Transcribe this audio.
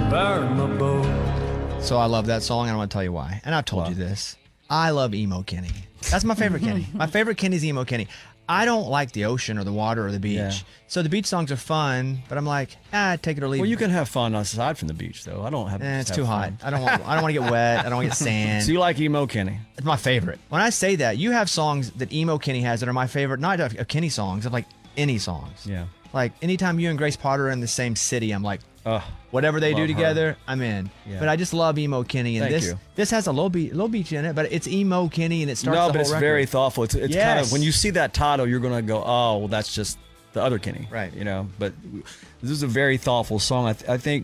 burn my boat. So I love that song, and I want to tell you why. And I've told you this. I love emo Kenny. That's my favorite Kenny. My favorite Kenny's emo Kenny. I don't like the ocean or the water or the beach. Yeah. So the beach songs are fun, but I'm like, take it or leave it. Well, you can have fun aside from the beach, though. I don't have. It's have too fun. hot. I don't want to get wet. I don't want to get sand. So you like emo Kenny? It's my favorite. When I say that, you have songs that emo Kenny has that are my favorite, not of Kenny songs, of like any songs. Yeah. Like anytime you and Grace Potter are in the same city, I'm like, Ugh, whatever they do love together, I'm in. Yeah. But I just love emo Kenny, and Thank this you. this has a low beach in it, but it's emo Kenny, and it starts. No, the but whole it's record. very thoughtful. It's kind Yes. of when you see that title, you're gonna go, oh, well, that's just the other Kenny, Right. You know. But this is a very thoughtful song. I think